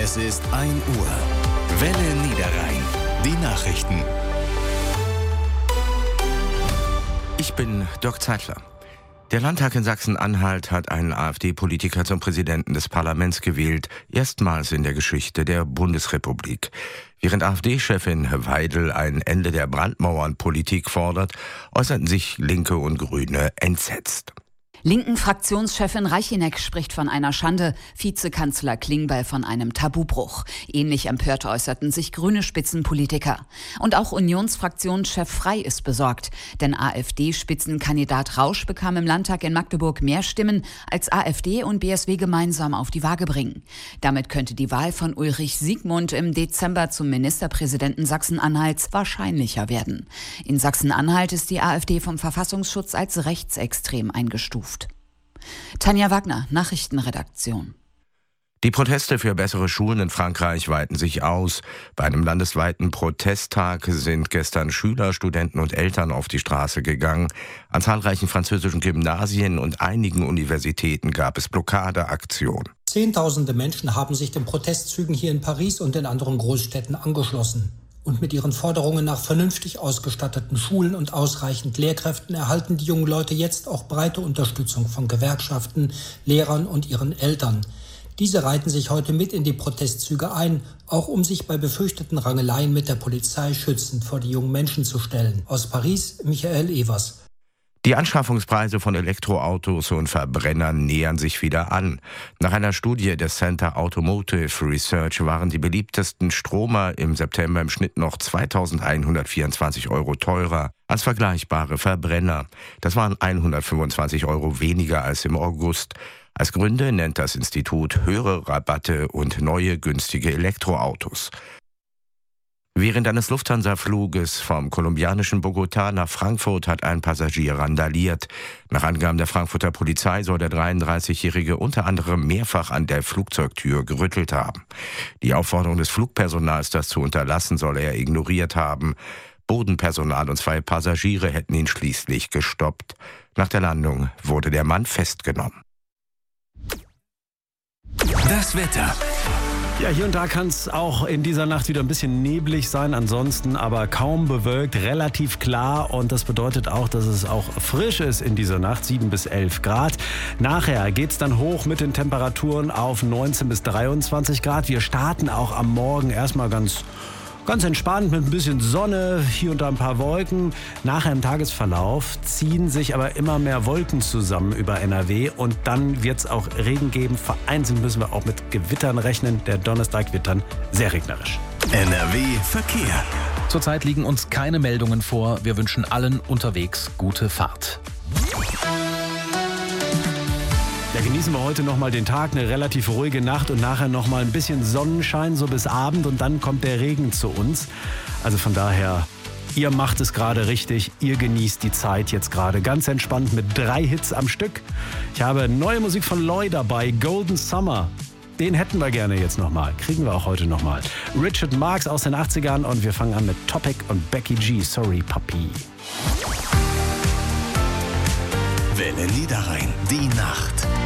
Es ist 1 Uhr. Welle Niederrhein. Die Nachrichten. Ich bin Dirk Zeitler. Der Landtag in Sachsen-Anhalt hat einen AfD-Politiker zum Präsidenten des Parlaments gewählt, erstmals in der Geschichte der Bundesrepublik. Während AfD-Chefin Weidel ein Ende der Brandmauernpolitik fordert, äußerten sich Linke und Grüne entsetzt. Linken-Fraktionschefin Reicheneck spricht von einer Schande, Vizekanzler Klingbeil von einem Tabubruch. Ähnlich empört äußerten sich grüne Spitzenpolitiker. Und auch Unionsfraktionschef Frey ist besorgt. Denn AfD-Spitzenkandidat Rausch bekam im Landtag in Magdeburg mehr Stimmen, als AfD und BSW gemeinsam auf die Waage bringen. Damit könnte die Wahl von Ulrich Siegmund im Dezember zum Ministerpräsidenten Sachsen-Anhalts wahrscheinlicher werden. In Sachsen-Anhalt ist die AfD vom Verfassungsschutz als rechtsextrem eingestuft. Tanja Wagner, Nachrichtenredaktion. Die Proteste für bessere Schulen in Frankreich weiten sich aus. Bei einem landesweiten Protesttag sind gestern Schüler, Studenten und Eltern auf die Straße gegangen. An zahlreichen französischen Gymnasien und einigen Universitäten gab es Blockadeaktionen. Zehntausende Menschen haben sich den Protestzügen hier in Paris und in anderen Großstädten angeschlossen. Und mit ihren Forderungen nach vernünftig ausgestatteten Schulen und ausreichend Lehrkräften erhalten die jungen Leute jetzt auch breite Unterstützung von Gewerkschaften, Lehrern und ihren Eltern. Diese reihten sich heute mit in die Protestzüge ein, auch um sich bei befürchteten Rangeleien mit der Polizei schützend vor die jungen Menschen zu stellen. Aus Paris, Michael Evers. Die Anschaffungspreise von Elektroautos und Verbrennern nähern sich wieder an. Nach einer Studie des Center Automotive Research waren die beliebtesten Stromer im September im Schnitt noch 2.124 € teurer als vergleichbare Verbrenner. Das waren 125 € weniger als im August. Als Gründe nennt das Institut höhere Rabatte und neue günstige Elektroautos. Während eines Lufthansa-Fluges vom kolumbianischen Bogotá nach Frankfurt hat ein Passagier randaliert. Nach Angaben der Frankfurter Polizei soll der 33-Jährige unter anderem mehrfach an der Flugzeugtür gerüttelt haben. Die Aufforderung des Flugpersonals, das zu unterlassen, soll er ignoriert haben. Bodenpersonal und 2 Passagiere hätten ihn schließlich gestoppt. Nach der Landung wurde der Mann festgenommen. Das Wetter. Ja, hier und da kann es auch in dieser Nacht wieder ein bisschen neblig sein, ansonsten aber kaum bewölkt, relativ klar und das bedeutet auch, dass es auch frisch ist in dieser Nacht, 7 bis 11 Grad. Nachher geht es dann hoch mit den Temperaturen auf 19 bis 23 Grad. Wir starten auch am Morgen erstmal ganz entspannt mit ein bisschen Sonne, hier und da ein paar Wolken. Nachher im Tagesverlauf ziehen sich aber immer mehr Wolken zusammen über NRW und dann wird es auch Regen geben. Vereinzelt müssen wir auch mit Gewittern rechnen. Der Donnerstag wird dann sehr regnerisch. NRW Verkehr. Zurzeit liegen uns keine Meldungen vor. Wir wünschen allen unterwegs gute Fahrt. Ja, genießen wir heute nochmal den Tag, eine relativ ruhige Nacht und nachher nochmal ein bisschen Sonnenschein, so bis Abend und dann kommt der Regen zu uns. Also von daher, ihr macht es gerade richtig, ihr genießt die Zeit jetzt gerade ganz entspannt mit 3 Hits am Stück. Ich habe neue Musik von Loy dabei, Golden Summer. Den hätten wir gerne jetzt nochmal, kriegen wir auch heute nochmal. Richard Marx aus den 80ern und wir fangen an mit Topic und Becky G, Sorry Papi. Welle Niederrhein, die Nacht.